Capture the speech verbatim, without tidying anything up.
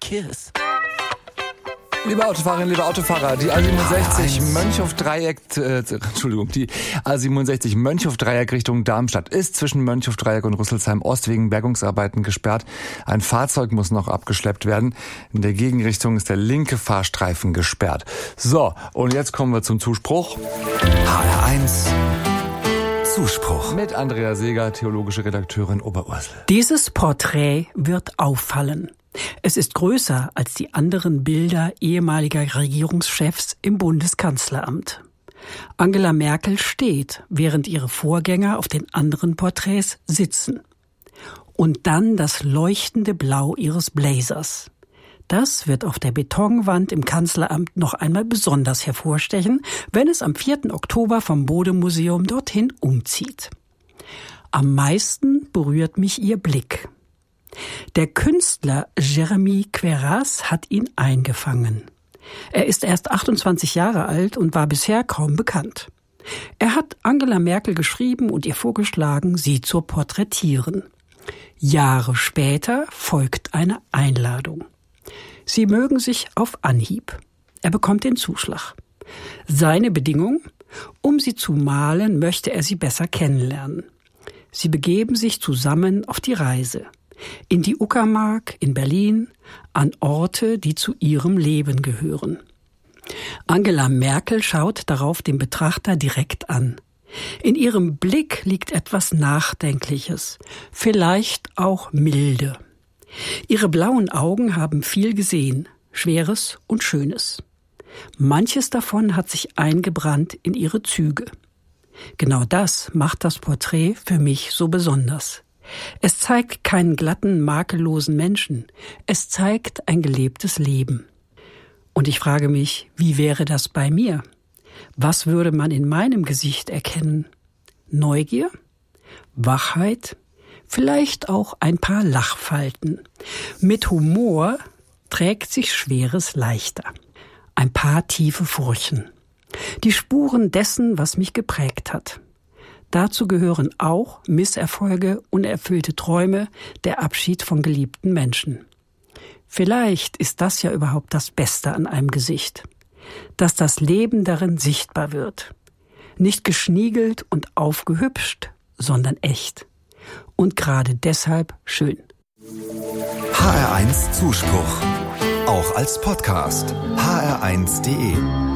kiss. Liebe Autofahrerinnen, liebe Autofahrer, die A siebenundsechzig Mönchhof-Dreieck, äh, Entschuldigung, die A siebenundsechzig Mönchhof-Dreieck Richtung Darmstadt ist zwischen Mönchhof-Dreieck und Rüsselsheim Ost wegen Bergungsarbeiten gesperrt. Ein Fahrzeug muss noch abgeschleppt werden. In der Gegenrichtung ist der linke Fahrstreifen gesperrt. So, und jetzt kommen wir zum Zuspruch. H R eins Zuspruch. Mit Andrea Seeger, theologische Redakteurin Oberursel. Dieses Porträt wird auffallen. Es ist größer als die anderen Bilder ehemaliger Regierungschefs im Bundeskanzleramt. Angela Merkel steht, während ihre Vorgänger auf den anderen Porträts sitzen. Und dann das leuchtende Blau ihres Blazers. Das wird auf der Betonwand im Kanzleramt noch einmal besonders hervorstechen, wenn es am vierten Oktober vom Bode-Museum dorthin umzieht. Am meisten berührt mich ihr Blick. Der Künstler Jeremy Queyras hat ihn eingefangen. Er ist erst achtundzwanzig Jahre alt und war bisher kaum bekannt. Er hat Angela Merkel geschrieben und ihr vorgeschlagen, sie zu porträtieren. Jahre später folgt eine Einladung. Sie mögen sich auf Anhieb. Er bekommt den Zuschlag. Seine Bedingung? Um sie zu malen, möchte er sie besser kennenlernen. Sie begeben sich zusammen auf die Reise. In die Uckermark in Berlin, an Orte, die zu ihrem Leben gehören. Angela Merkel schaut darauf den Betrachter direkt an. In ihrem Blick liegt etwas Nachdenkliches, vielleicht auch Milde. Ihre blauen Augen haben viel gesehen, Schweres und Schönes. Manches davon hat sich eingebrannt in ihre Züge. Genau das macht das Porträt für mich so besonders. Es zeigt keinen glatten, makellosen Menschen. Es zeigt ein gelebtes Leben. Und ich frage mich, wie wäre das bei mir? Was würde man in meinem Gesicht erkennen? Neugier? Wachheit? Vielleicht auch ein paar Lachfalten. Mit Humor trägt sich Schweres leichter. Ein paar tiefe Furchen. Die Spuren dessen, was mich geprägt hat. Dazu gehören auch Misserfolge, unerfüllte Träume, der Abschied von geliebten Menschen. Vielleicht ist das ja überhaupt das Beste an einem Gesicht, dass das Leben darin sichtbar wird. Nicht geschniegelt und aufgehübscht, sondern echt. Und gerade deshalb schön. H R eins Zuspruch. Auch als Podcast. H R eins punkt de